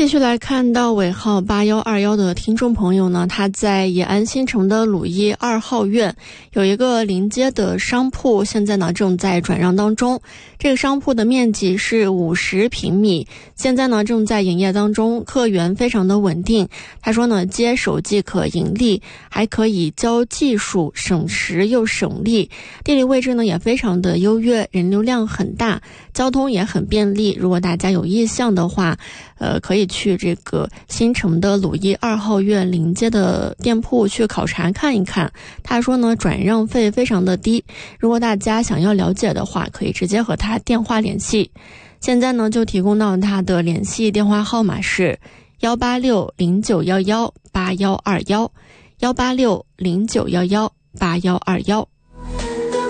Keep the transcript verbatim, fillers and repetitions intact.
继续来看到尾号八一二一的听众朋友呢，他在延安新城的鲁一二号院有一个临街的商铺，现在呢正在转让当中。这个商铺的面积是五十平米，现在呢正在营业当中，客源非常的稳定。他说呢，接手既可盈利，还可以教技术，省时又省力。地理位置呢也非常的优越，人流量很大，交通也很便利。如果大家有意向的话，呃，可以去这个新城的鲁一二号院临街的店铺去考察看一看。他说呢，转让费非常的低，如果大家想要了解的话，可以直接和他电话联系。现在呢，就提供到他的联系电话号码是幺八六零九幺幺八幺二幺，幺八六零九幺幺八幺二幺。